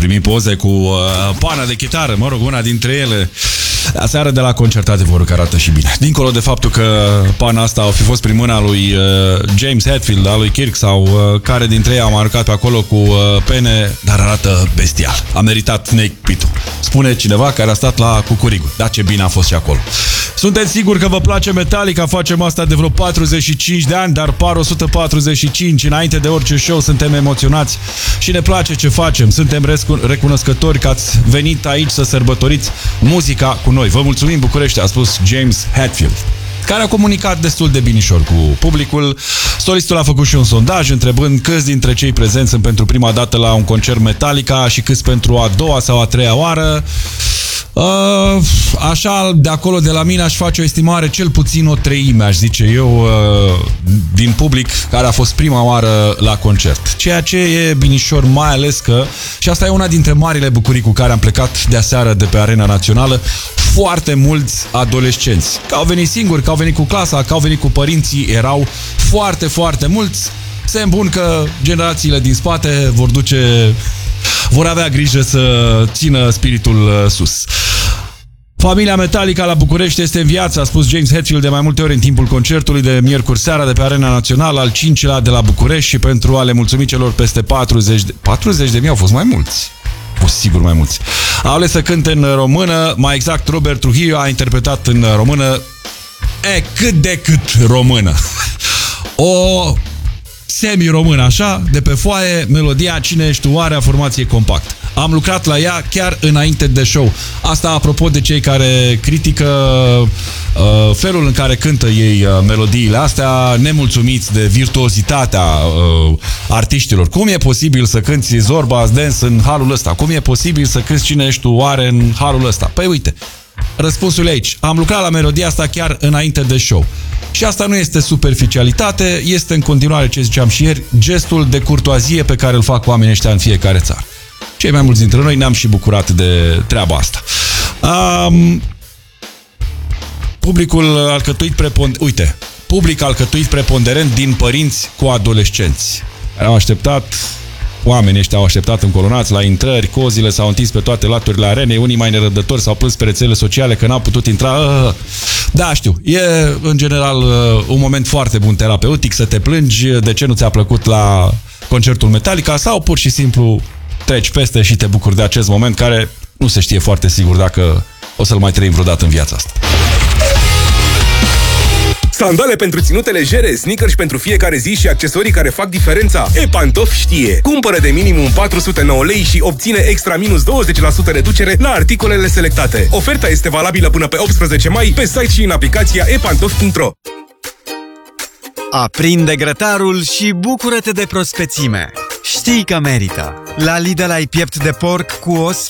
primit poze cu pana de chitară, mă rog, una dintre ele. Aseară de la concert, adevărul că arată și bine. Dincolo de faptul că pana asta a fi fost prin mâna lui James Hetfield, a lui Kirk sau care dintre ei a marcat pe acolo cu pene, dar arată bestial. A meritat Snake Pit-ul. Spune cineva care a stat la Cucurigu. Da, ce bine a fost și acolo. Sunteți siguri că vă place Metallica? Facem asta de vreo 45 de ani, dar par 145. Înainte de orice show suntem emoționați și ne place ce facem. Suntem recunoscători că ați venit aici să sărbătoriți muzica cu noi. Vă mulțumim, București, a spus James Hetfield, care a comunicat destul de binișor cu publicul. Solistul a făcut și un sondaj întrebând câți dintre cei prezenți sunt pentru prima dată la un concert Metallica și câți pentru a doua sau a treia oară. Așa, de acolo de la mine aș face o estimare, cel puțin o treime, aș zice eu, din public care a fost prima oară la concert. Ceea ce e binișor, mai ales că, și asta e una dintre marile bucurii cu care am plecat de aseară de pe Arena Națională, foarte mulți adolescenți. Că au venit singuri, că au venit cu clasa, că au venit cu părinții, erau foarte, foarte mulți. Semn bun că generațiile din spate vor avea grijă să țină spiritul sus. Familia Metallica la București este în viață, a spus James Hetfield de mai multe ori în timpul concertului de miercuri seara de pe Arena Națională, al 5-lea de la București, și pentru a le mulțumi celor peste 40.000 au fost mai mulți. Au fost sigur mai mulți. Au ales să cânte în română, mai exact Robert Trujillo a interpretat în română, cât de cât română. O semi-română, așa, de pe foaie, melodia Cine ești tu oare a formației Compact. Am lucrat la ea chiar înainte de show. Asta apropo de cei care critică felul în care cântă ei melodiile astea, nemulțumiți de virtuozitatea artiștilor. Cum e posibil să cânti Zorba's Dance în halul ăsta? Cum e posibil să cânti Cine ești tu oare în halul ăsta? Păi uite, răspunsul e aici. Am lucrat la melodia asta chiar înainte de show. Și asta nu este superficialitate, este în continuare, ce ziceam și ieri, gestul de curtoazie pe care îl fac oamenii ăștia în fiecare țară. Cei mai mulți dintre noi ne-am și bucurat de treaba asta. Publicul alcătuit preponderent din părinți cu adolescenți. Au așteptat, oamenii ăștia au așteptat încolonați la intrări, cozile s-au întins pe toate laturile arenei, unii mai nerăbdători s-au plâns pe rețele sociale că n-au putut intra. Da, știu, e în general un moment foarte bun terapeutic să te plângi de ce nu ți-a plăcut la concertul Metallica sau pur și simplu treci peste și te bucuri de acest moment care nu se știe foarte sigur dacă o să-l mai trăim vreodată în viața asta. Sandale pentru ținute legere, sneakers pentru fiecare zi și accesorii care fac diferența. E-Pantof știe. Cumpără de minimum 409 lei și obține extra minus 20% reducere la articolele selectate. Oferta este valabilă până pe 18 mai pe site și în aplicația epantof.ro. Aprinde grătarul și bucură-te de prospețime. Știi că merită. La Lidl ai piept de porc cu os